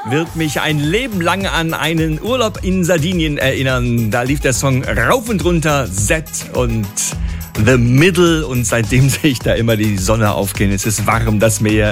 wird mich ein Leben lang an einen Urlaub in Sardinien erinnern. Da lief der Song rauf und runter, Z und The Middle und seitdem sehe ich da immer die Sonne aufgehen. Es ist warm, das Meer.